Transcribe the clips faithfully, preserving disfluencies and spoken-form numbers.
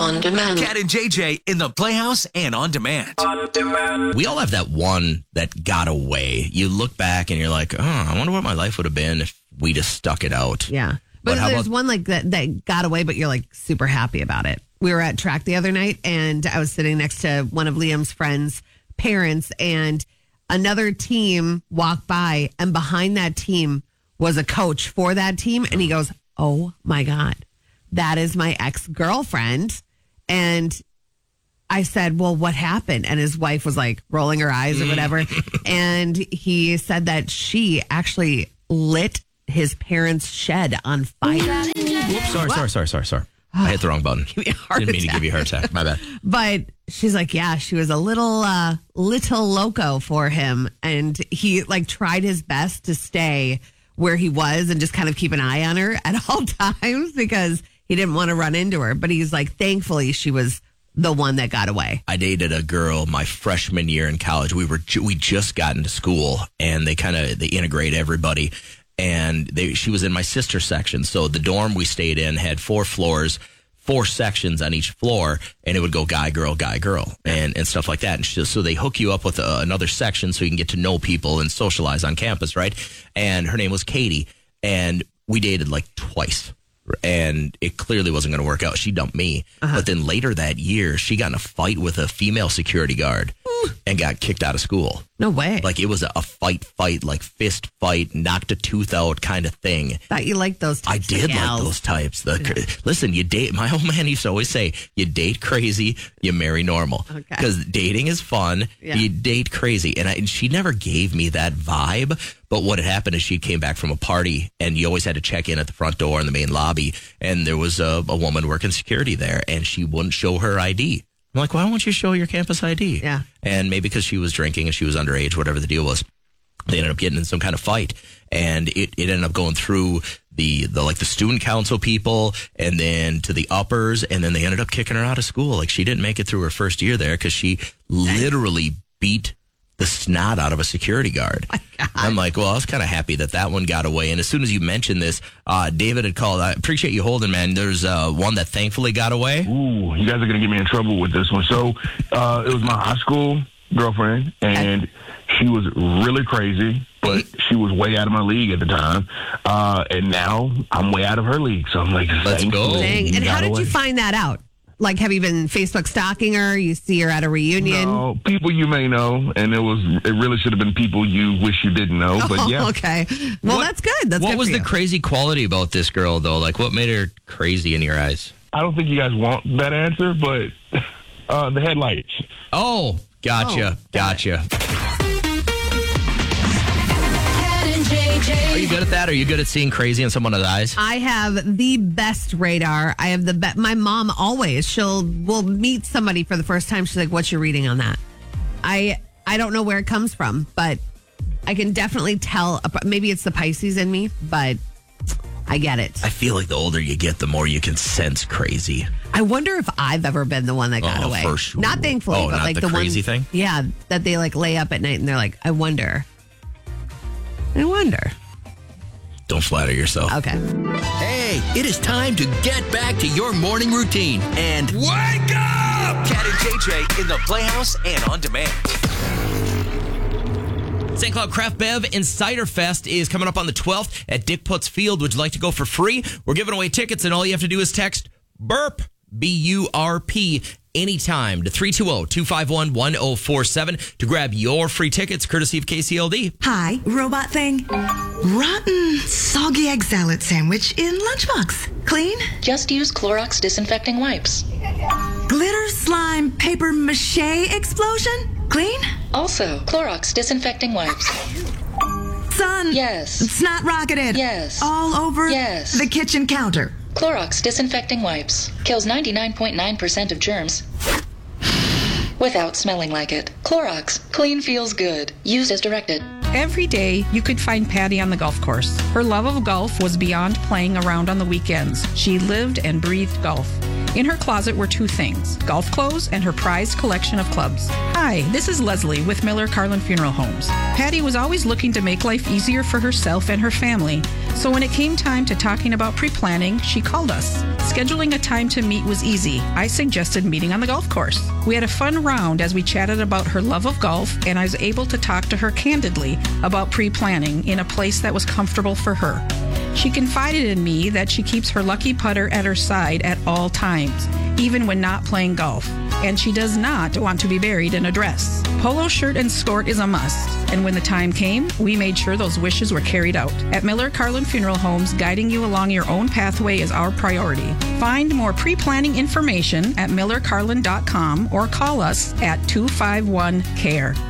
On demand. Cat and J J in the Playhouse and on demand. On demand. We all have that one that got away. You look back and you're like, oh, I wonder what my life would have been if we just stuck it out. Yeah. But, But how there's about- one like that that got away, but you're like super happy about it. We were at track the other night and I was sitting next to one of Liam's friends' parents and another team walked by and behind that team was a coach for that team. And he goes, oh my God, that is my ex-girlfriend. And I said, well, what happened? And his wife was like rolling her eyes or whatever. And he said that she actually lit his parents' shed on fire. Whoops, sorry, sorry, sorry, sorry, sorry. I hit the wrong button. Give me a heart Didn't mean to attack. give you a heart attack. My bad. But she's like, yeah, she was a little, uh, little loco for him. And he like tried his best to stay where he was and just kind of keep an eye on her at all times because he didn't want to run into her. But he's like, thankfully she was the one that got away. I dated a girl my freshman year in college. We were ju- we just got into school and they kind of they integrate everybody. And they, she was in my sister section. So the dorm we stayed in had four floors, four sections on each floor, and it would go guy, girl, guy, girl, and, and stuff like that. And she, so they hook you up with a, another section so you can get to know people and socialize on campus, right? And her name was Katie, and we dated like twice. And it clearly wasn't going to work out. She dumped me. Uh-huh. But then later that year, she got in a fight with a female security guard and got kicked out of school. No way. Like it was a, a fight, fight, like fist fight, knocked a tooth out kind of thing. Thought you liked those types I did of like gals. those types. The, yeah. Listen, you date, my old man used to always say, you date crazy, you marry normal. Because okay. dating is fun, yeah. you date crazy. And, I, and she never gave me that vibe. But what had happened is she came back from a party and you always had to check in at the front door in the main lobby. And there was a, a woman working security there and she wouldn't show her I D. I'm like, why won't you show your campus I D? Yeah. And maybe because she was drinking and she was underage, whatever the deal was, they ended up getting in some kind of fight. And it, it ended up going through the, the like the student council people and then to the uppers. And then they ended up kicking her out of school. Like she didn't make it through her first year there because she literally beat the snot out of a security guard. Oh, I'm like, well, I was kind of happy that that one got away. And as soon as you mentioned this, uh, David had called. I appreciate you holding, man. There's uh, one that thankfully got away. Ooh, you guys are going to get me in trouble with this one. So uh, it was my high school girlfriend, and she was really crazy, but she was way out of my league at the time. Uh, and now I'm way out of her league. So I'm like, let's go. Dang. And how did away. you find that out? Like, have you been Facebook stalking her? You see her at a reunion? No, people you may know, and it was it really should have been people you wish you didn't know. But oh, yeah, okay. Well, what, that's good. That's what good was for the you. crazy quality about this girl, though? Like, what made her crazy in your eyes? I don't think you guys want that answer, but uh, the headlights. Oh, gotcha, Oh, gotcha. J J. Are you good at that? Are you good at seeing crazy in someone's eyes? I have the best radar. I have the best. My mom always, she'll will meet somebody for the first time. She's like, "What's your reading on that?" I I don't know where it comes from, but I can definitely tell. Maybe it's the Pisces in me, but I get it. I feel like the older you get, the more you can sense crazy. I wonder if I've ever been the one that got Oh, away. for sure. Not thankfully, Oh, but not like the the, crazy ones, thing? Yeah, that they like lay up at night and they're like, I wonder. I wonder. Don't flatter yourself. Okay. Hey, it is time to get back to your morning routine and Wake up! Cat and J J in the Playhouse and on demand. Saint Cloud Craft Bev and Cider Fest is coming up on the twelfth at Dick Putz Field. Would you like to go for free? We're giving away tickets, and all you have to do is text BURP, B U R P, anytime to three two zero, two five one, one zero four seven to grab your free tickets, courtesy of K C L D. Hi, robot thing. Rotten, soggy egg salad sandwich in lunchbox. Clean? Just use Clorox disinfecting wipes. Glitter slime paper mache explosion? Clean? Also, Clorox disinfecting wipes. Sun? Yes. Snot rocketed? Yes. All over Yes. the kitchen counter? Clorox disinfecting wipes. Kills ninety-nine point nine percent of germs without smelling like it. Clorox. Clean feels good. Used as directed. Every day, you could find Patty on the golf course. Her love of golf was beyond playing around on the weekends. She lived and breathed golf. In her closet were two things, golf clothes and her prized collection of clubs. Hi, this is Leslie with Miller Carlin Funeral Homes. Patty was always looking to make life easier for herself and her family. So when it came time to talking about pre-planning, she called us. Scheduling a time to meet was easy. I suggested meeting on the golf course. We had a fun round as we chatted about her love of golf, and I was able to talk to her candidly about pre-planning in a place that was comfortable for her. She confided in me that she keeps her lucky putter at her side at all times, even when not playing golf. And she does not want to be buried in a dress. Polo shirt and skirt is a must. And when the time came, we made sure those wishes were carried out. At Miller Carlin Funeral Homes, guiding you along your own pathway is our priority. Find more pre-planning information at miller carlin dot com or call us at two five one C A R E.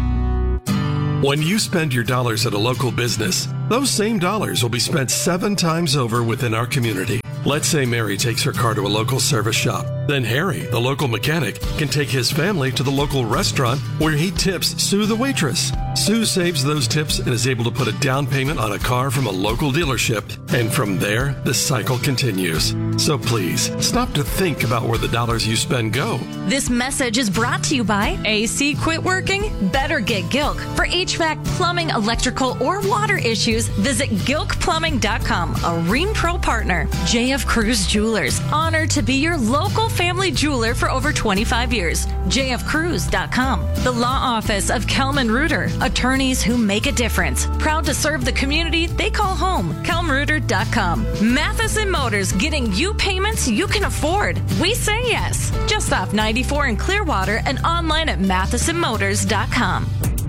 When you spend your dollars at a local business, those same dollars will be spent seven times over within our community. Let's say Mary takes her car to a local service shop. Then Harry, the local mechanic, can take his family to the local restaurant where he tips Sue the waitress. Sue saves those tips and is able to put a down payment on a car from a local dealership. And from there, the cycle continues. So please, stop to think about where the dollars you spend go. This message is brought to you by A C Quit Working? Better get Gilk. For H V A C, plumbing, electrical, or water issues, visit gilk plumbing dot com, a Rheem Pro partner. J F Cruz Jewelers, honored to be your local family jeweler for over twenty-five years. J F Cruz dot com. The Law Office of Kelman Reuter, attorneys who make a difference. Proud to serve the community they call home. kelm reuter dot com. Matheson Motors, getting you payments you can afford. We say yes. Just off ninety-four in Clearwater and online at matheson motors dot com.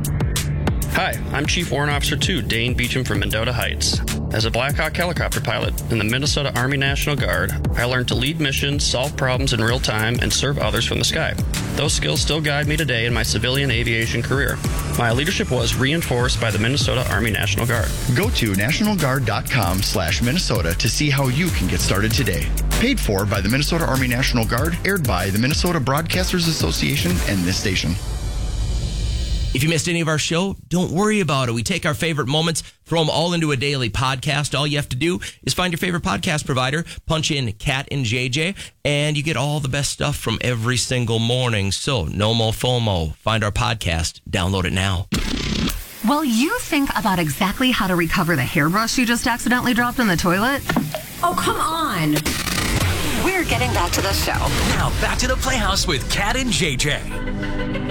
Hi, I'm Chief Warrant Officer two, Dane Beecham from Mendota Heights. As a Black Hawk helicopter pilot in the Minnesota Army National Guard, I learned to lead missions, solve problems in real time, and serve others from the sky. Those skills still guide me today in my civilian aviation career. My leadership was reinforced by the Minnesota Army National Guard. Go to national guard dot com slash Minnesota to see how you can get started today. Paid for by the Minnesota Army National Guard, aired by the Minnesota Broadcasters Association and this station. If you missed any of our show, don't worry about it. We take our favorite moments, throw them all into a daily podcast. All you have to do is find your favorite podcast provider, punch in Cat and J J, and you get all the best stuff from every single morning. So no more FOMO. Find our podcast. Download it now. While you think about exactly how to recover the hairbrush you just accidentally dropped in the toilet. Oh, come on. We're getting back to the show. Now back to the Playhouse with Cat and J J.